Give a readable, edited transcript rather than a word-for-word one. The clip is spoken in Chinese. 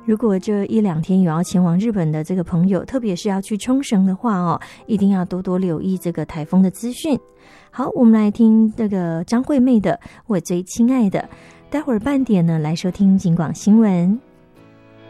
如果这一两天有要前往日本的这个朋友，特别是要去冲绳的话哦，一定要多多留意这个台风的资讯。好，我们来听这个张惠妹的《我最亲爱的》，待会儿半点呢来收听警广新闻。